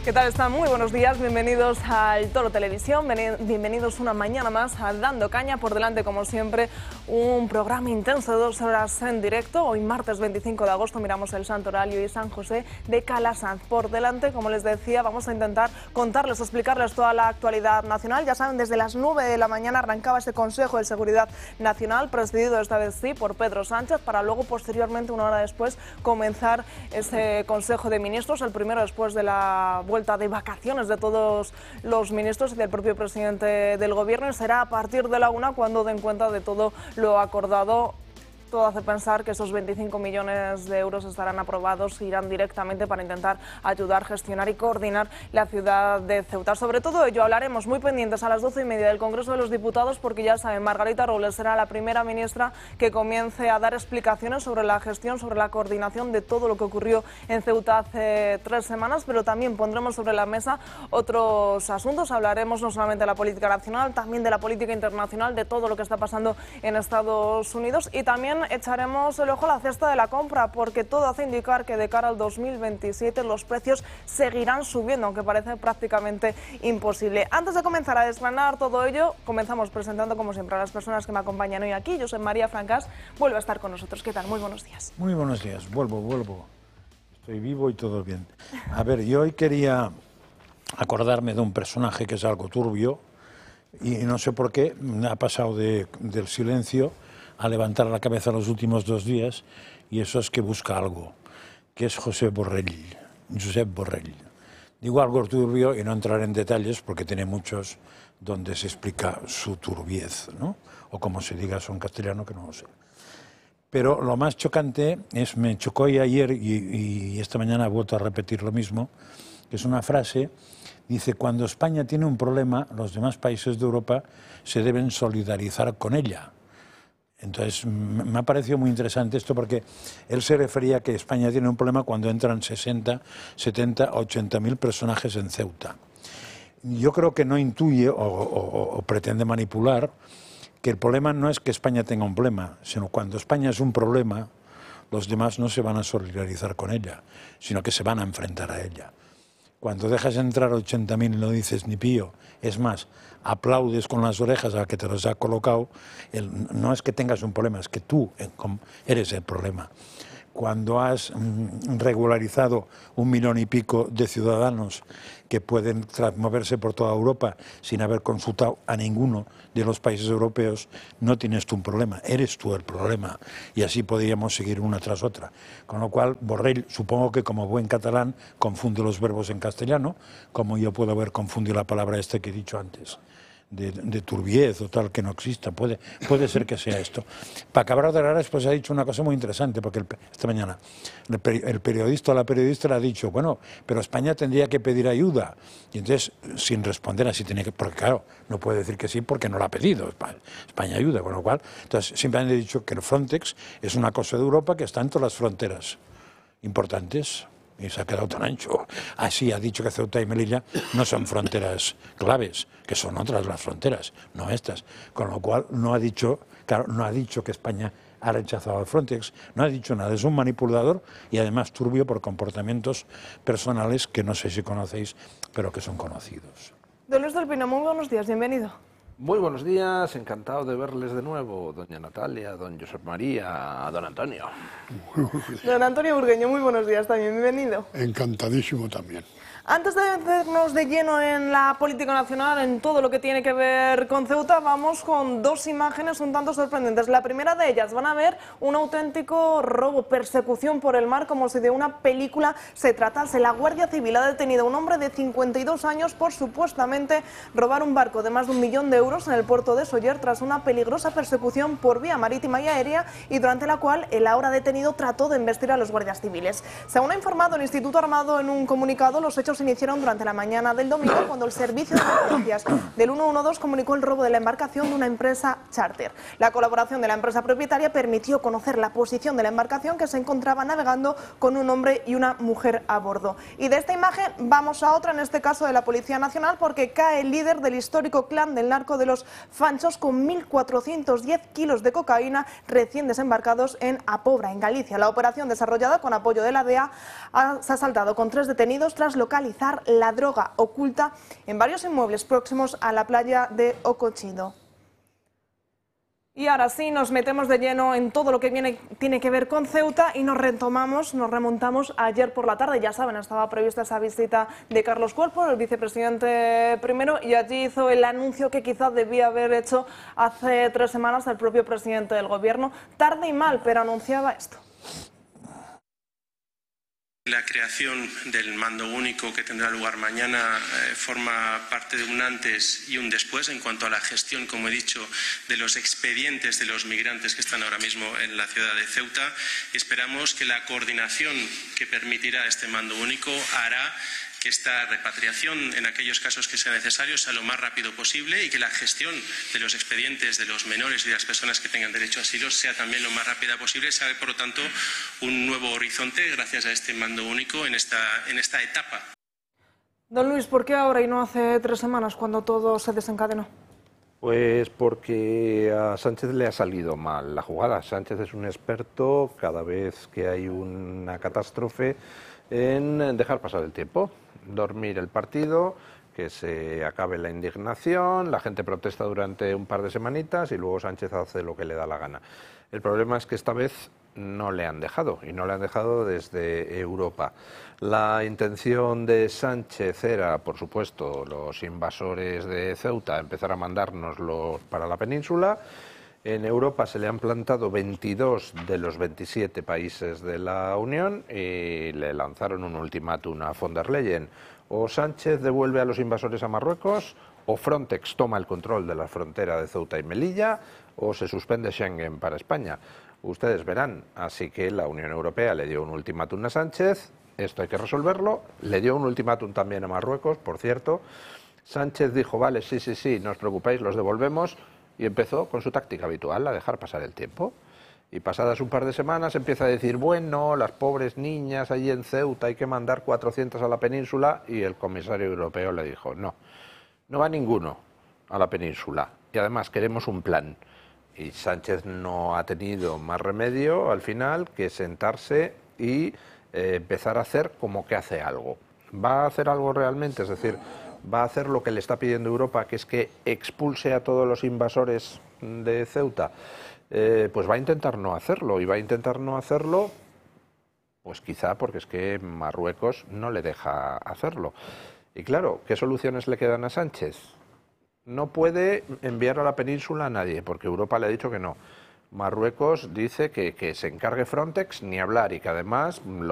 ¿Qué tal están? Muy buenos días, bienvenidos al Toro Televisión, bienvenidos una mañana más a Dando Caña. Por delante, como siempre, un programa intenso de 2 horas en directo. Hoy, martes 25 de agosto, miramos el Santoral y San José de Calasanz. Por delante, como les decía, vamos a intentar contarles, explicarles toda la actualidad nacional. Ya saben, desde las 9 de la mañana arrancaba ese Consejo de Seguridad Nacional, presidido esta vez sí por Pedro Sánchez, para luego, posteriormente, una hora después, comenzar ese Consejo de Ministros, el primero después de la vuelta de vacaciones de todos los ministros y del propio presidente del gobierno, y será a partir de la 1 cuando den cuenta de todo lo acordado. Todo hace pensar que esos 25 millones de euros estarán aprobados e irán directamente para intentar ayudar, gestionar y coordinar la ciudad de Ceuta. Sobre todo ello hablaremos muy pendientes a las 12:30 del Congreso de los Diputados, porque ya saben, Margarita Robles será la primera ministra que comience a dar explicaciones sobre la gestión, sobre la coordinación de todo lo que ocurrió en Ceuta hace 3 semanas, pero también pondremos sobre la mesa otros asuntos. Hablaremos no solamente de la política nacional, también de la política internacional, de todo lo que está pasando en Estados Unidos, y también echaremos el ojo a la cesta de la compra, porque todo hace indicar que de cara al 2027 los precios seguirán subiendo, aunque parece prácticamente imposible. Antes de comenzar a desgranar todo ello, comenzamos presentando como siempre a las personas que me acompañan hoy aquí. Josep María Francas vuelve a estar con nosotros. ¿Qué tal? Muy buenos días. Muy buenos días, vuelvo. Estoy vivo y todo bien. A ver, yo hoy quería acordarme de un personaje que es algo turbio y no sé por qué ha pasado del silencio a levantar la cabeza los últimos 2 días, y eso es que busca algo, que es Josep Borrell. Digo algo turbio y no entraré en detalles porque tiene muchos donde se explica su turbiez, ¿no? O como se diga eso en castellano, que no lo sé. Pero lo más chocante es, me chocó ayer y esta mañana he vuelto a repetir lo mismo, que es una frase, dice: cuando España tiene un problema, los demás países de Europa se deben solidarizar con ella. Entonces, me ha parecido muy interesante esto, porque él se refería a que España tiene un problema cuando entran 60, 70, 80.000 personajes en Ceuta. Yo creo que no intuye o pretende manipular que el problema no es que España tenga un problema, sino cuando España es un problema, los demás no se van a solidarizar con ella, sino que se van a enfrentar a ella. Cuando dejas entrar 80.000 y no dices ni pío, es más, aplaudes con las orejas al que te los ha colocado, no es que tengas un problema, es que tú eres el problema. Cuando has regularizado 1 millón y pico de ciudadanos que pueden moverse por toda Europa sin haber consultado a ninguno de los países europeos, no tienes tú un problema, eres tú el problema. Y así podríamos seguir una tras otra. Con lo cual, Borrell, supongo que como buen catalán, confunde los verbos en castellano, como yo puedo haber confundido la palabra que he dicho antes, de turbiez o tal, que no exista. Puede ser que sea esto. Para acabar de hablar, pues ha dicho una cosa muy interesante, porque esta mañana el periodista o la periodista le ha dicho, bueno, pero España tendría que pedir ayuda. Y entonces, sin responder así, tenía que, porque claro, no puede decir que sí porque no la ha pedido España ayuda, con lo cual, entonces simplemente he dicho que el Frontex es una cosa de Europa que está en todas las fronteras importantes. Y se ha quedado tan ancho. Así ha dicho que Ceuta y Melilla no son fronteras claves, que son otras las fronteras, no estas. Con lo cual no ha dicho que España ha rechazado al Frontex, no ha dicho nada. Es un manipulador y además turbio por comportamientos personales que no sé si conocéis, pero que son conocidos. Don Luis del Pino, muy buenos días, bienvenido. Muy buenos días, encantado de verles de nuevo, doña Natalia, don Josep María, don Antonio. Don Antonio Burgueño, muy buenos días también, bienvenido. Encantadísimo también. Antes de meternos de lleno en la política nacional, en todo lo que tiene que ver con Ceuta, vamos con 2 imágenes un tanto sorprendentes. La primera de ellas, van a ver un auténtico robo, persecución por el mar, como si de una película se tratase. La Guardia Civil ha detenido a un hombre de 52 años por supuestamente robar un barco de más de 1 millón de euros en el puerto de Sóller, tras una peligrosa persecución por vía marítima y aérea, y durante la cual el ahora detenido trató de embestir a los guardias civiles. Según ha informado el Instituto Armado en un comunicado, los hechos se iniciaron durante la mañana del domingo, cuando el servicio de emergencias del 112 comunicó el robo de la embarcación de una empresa charter. La colaboración de la empresa propietaria permitió conocer la posición de la embarcación, que se encontraba navegando con un hombre y una mujer a bordo. Y de esta imagen vamos a otra, en este caso de la Policía Nacional, porque cae el líder del histórico clan del narco debajo de los Fanchos con 1.410 kilos de cocaína recién desembarcados en Apobra, en Galicia. La operación, desarrollada con apoyo de la DEA, se ha saldado con 3 detenidos tras localizar la droga oculta en varios inmuebles próximos a la playa de Ocochido. Y ahora sí, nos metemos de lleno en todo lo que tiene que ver con Ceuta y nos remontamos a ayer por la tarde. Ya saben, estaba prevista esa visita de Carlos Cuerpo, el vicepresidente primero, y allí hizo el anuncio que quizás debía haber hecho hace 3 semanas el propio presidente del gobierno. Tarde y mal, pero anunciaba esto. La creación del mando único que tendrá lugar mañana forma parte de un antes y un después en cuanto a la gestión, como he dicho, de los expedientes de los migrantes que están ahora mismo en la ciudad de Ceuta. Esperamos que la coordinación que permitirá este mando único hará que esta repatriación, en aquellos casos que sea necesario, sea lo más rápido posible y que la gestión de los expedientes de los menores y de las personas que tengan derecho a asilo sea también lo más rápida posible. Se abre, por lo tanto, un nuevo horizonte gracias a este mando único en esta etapa. Don Luis, ¿por qué ahora y no hace 3 semanas cuando todo se desencadenó? Pues porque a Sánchez le ha salido mal la jugada. Sánchez es un experto cada vez que hay una catástrofe en dejar pasar el tiempo, dormir el partido, que se acabe la indignación, la gente protesta durante un par de semanitas y luego Sánchez hace lo que le da la gana. El problema es que esta vez no le han dejado, y no le han dejado desde Europa. La intención de Sánchez era, por supuesto, los invasores de Ceuta empezar a mandárnoslos para la península. En Europa se le han plantado 22 de los 27 países de la Unión y le lanzaron un ultimátum a von der Leyen. O Sánchez devuelve a los invasores a Marruecos, o Frontex toma el control de la frontera de Ceuta y Melilla, o se suspende Schengen para España. Ustedes verán. Así que la Unión Europea le dio un ultimátum a Sánchez, esto hay que resolverlo. Le dio un ultimátum también a Marruecos, por cierto. Sánchez dijo, vale, sí, no os preocupéis, los devolvemos. Y empezó con su táctica habitual, a dejar pasar el tiempo. Y pasadas un par de semanas empieza a decir, bueno, las pobres niñas allí en Ceuta, hay que mandar 400 a la península. Y el comisario europeo le dijo, no va ninguno a la península. Y además queremos un plan. Y Sánchez no ha tenido más remedio al final que sentarse y empezar a hacer como que hace algo. ¿Va a hacer algo realmente? Es decir, va a hacer lo que le está pidiendo Europa, que es que expulse a todos los invasores de Ceuta. Pues va a intentar no hacerlo, y va a intentar no hacerlo, pues quizá porque es que Marruecos no le deja hacerlo. Y claro, ¿qué soluciones le quedan a Sánchez? No puede enviar a la península a nadie, porque Europa le ha dicho que no. Marruecos dice que se encargue Frontex, ni hablar, y que además